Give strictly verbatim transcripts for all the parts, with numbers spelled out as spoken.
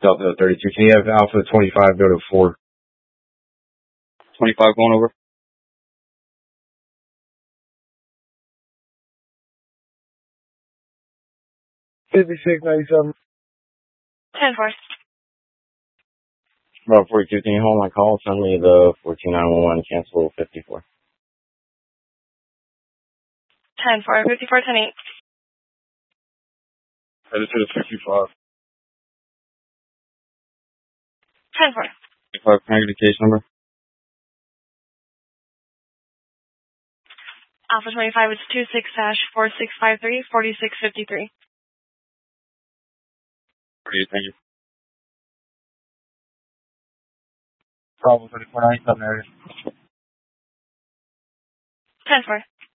Delta thirty-two. Can you have Alpha twenty-five go to four? twenty-five going over. fifty-six ninety-seven. ten four. About forty-two, can you hold my call? Send me the fourteen nine one one, cancel fifty-four. ten four, fifty-four, ten eight. I just hit a fifty-five. ten four. fifty-five, can I get the case number? Alpha twenty-five is two six dash four six five three four six five three. Great, thank you. Bravo thirty-four ninety-seven area. ten four.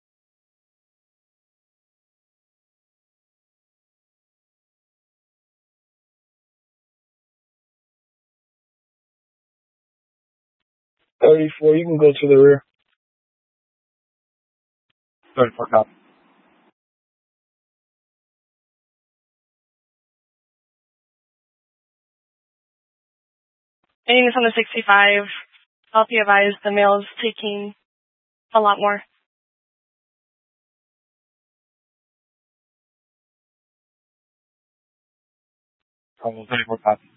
thirty-four, you can go to the rear. thirty-four, copy. Anything on the sixty-five, I'll be advised the male is taking a lot more. Bravo thirty-four, copy.